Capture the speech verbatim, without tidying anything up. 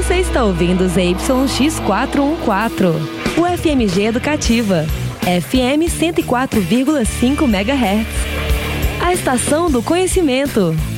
Você está ouvindo Z Y X quatrocentos e quatorze, o F M G Educativa, F M cento e quatro vírgula cinco megahertz. A estação do conhecimento.